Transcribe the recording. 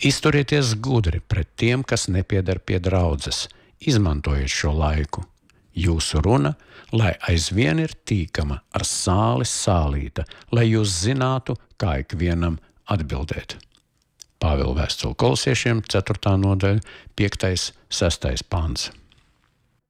Izturieties gudri pret tiem, kas nepieder pie draudzes. Izmantojiet šo laiku. Jūsu runa, lai aizvien ir tīkama ar sāli sālīta, lai jūs zinātu, kā ikvienam atbildēt. Pāvila vēstule Kolosiešiem, 4. nodaļa, 5. 6. pants.